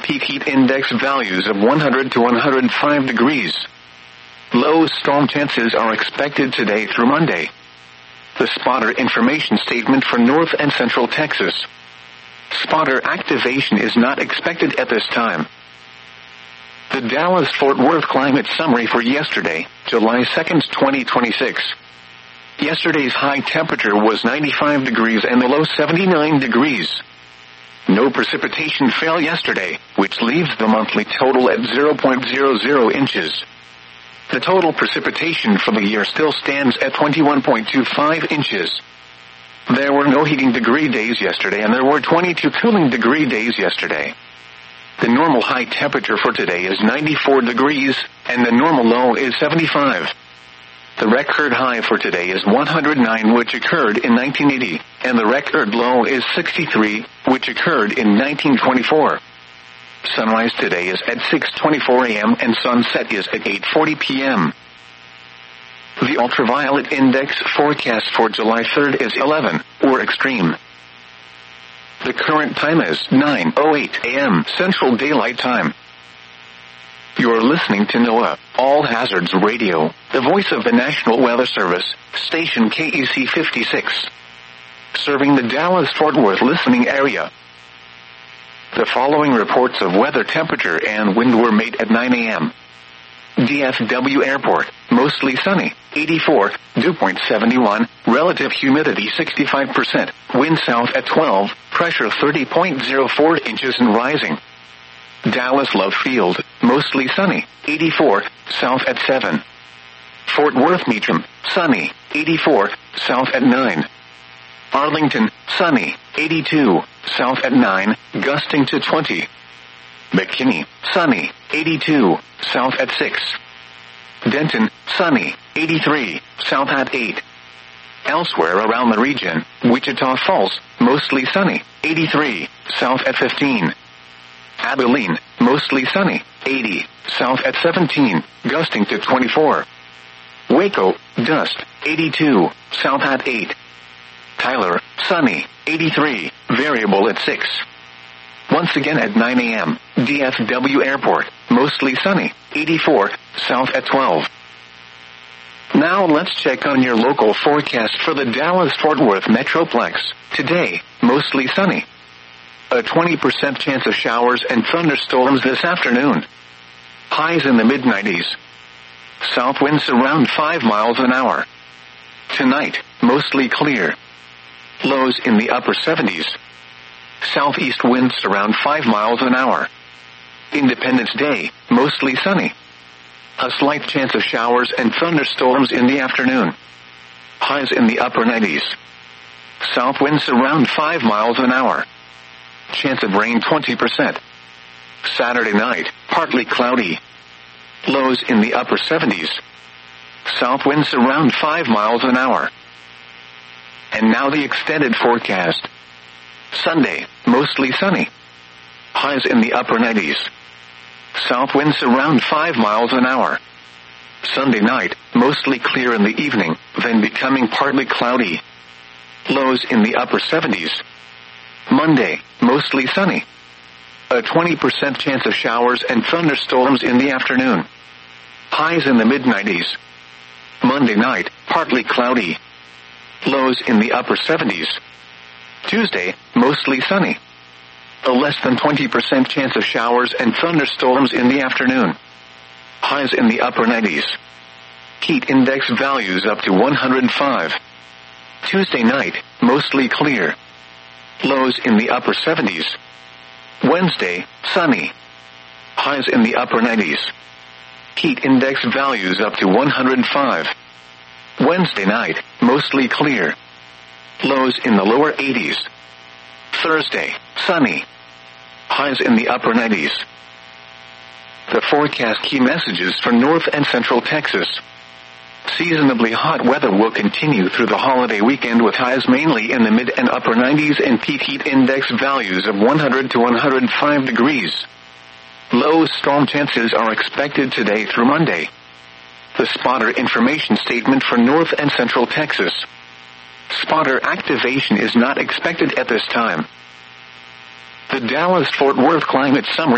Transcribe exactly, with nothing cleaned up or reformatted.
peak heat index values of one hundred to one hundred five degrees. Low storm chances are expected today through Monday. The spotter information statement for North and Central Texas. Spotter activation is not expected at this time. The Dallas-Fort Worth climate summary for yesterday, July second, twenty twenty-six. Yesterday's high temperature was ninety-five degrees and the low seventy-nine degrees. No precipitation fell yesterday, which leaves the monthly total at zero point zero zero inches. The total precipitation for the year still stands at twenty-one point two five inches. There were no heating degree days yesterday and there were twenty-two cooling degree days yesterday. The normal high temperature for today is ninety-four degrees, and the normal low is seventy-five. The record high for today is one hundred nine, which occurred in nineteen eighty, and the record low is sixty-three, which occurred in nineteen twenty-four. Sunrise today is at six twenty-four a.m. and sunset is at eight forty p.m. The ultraviolet index forecast for July third is eleven, or extreme. The current time is nine oh eight a.m. Central Daylight Time. You're listening to NOAA, All Hazards Radio, the voice of the National Weather Service, station K E C fifty-six. Serving the Dallas-Fort Worth listening area. The following reports of weather, temperature, and wind were made at nine a.m. D F W Airport, mostly sunny, eighty-four, dew point seventy-one, relative humidity sixty-five percent, wind south at twelve, pressure thirty point zero four inches and rising. Dallas Love Field, mostly sunny, eighty-four, south at seven. Fort Worth Meacham, sunny, eighty-four, south at nine. Arlington, sunny, eighty-two, south at nine, gusting to twenty. McKinney, sunny, eighty-two, south at six. Denton, sunny, eighty-three, south at eight. Elsewhere around the region, Wichita Falls, mostly sunny, eighty-three, south at fifteen. Abilene, mostly sunny, eighty, south at seventeen, gusting to twenty-four. Waco, dust, eighty-two, south at eight. Tyler, sunny, eighty-three, variable at six. Once again at nine a.m., D F W Airport, mostly sunny, eighty-four, south at twelve. Now let's check on your local forecast for the Dallas-Fort Worth Metroplex. Today, mostly sunny. A twenty percent chance of showers and thunderstorms this afternoon. Highs in the mid nineties. South winds around five miles an hour. Tonight, mostly clear. Lows in the upper seventies. Southeast winds around five miles an hour. Independence Day, mostly sunny. A slight chance of showers and thunderstorms in the afternoon. Highs in the upper nineties. South winds around five miles an hour. Chance of rain twenty percent. Saturday night, partly cloudy. Lows in the upper seventies. South winds around five miles an hour. And now the extended forecast. Sunday, mostly sunny. Highs in the upper nineties. South winds around five miles an hour. Sunday night, mostly clear in the evening, then becoming partly cloudy. Lows in the upper seventies. Monday, mostly sunny. A twenty percent chance of showers and thunderstorms in the afternoon. Highs in the mid nineties. Monday night, partly cloudy. Lows in the upper seventies. Tuesday, mostly sunny. A less than twenty percent chance of showers and thunderstorms in the afternoon. Highs in the upper nineties. Heat index values up to one hundred five. Tuesday night, mostly clear. Lows in the upper seventies. Wednesday, sunny. Highs in the upper nineties. Heat index values up to one hundred five. Wednesday night, mostly clear. Lows in the lower eighties. Thursday, sunny. Highs in the upper nineties. The forecast key messages for North and Central Texas. Seasonably hot weather will continue through the holiday weekend with highs mainly in the mid and upper nineties and peak heat index values of one hundred to one hundred five degrees. Low storm chances are expected today through Monday. The spotter information statement for North and Central Texas. Spotter activation is not expected at this time. The Dallas-Fort Worth climate summary